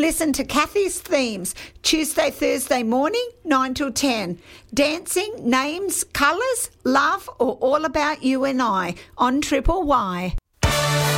Listen to Kathy's Themes, Tuesday, Thursday morning, 9 till 10. Dancing, names, colours, love, or all about you and I on Triple Y.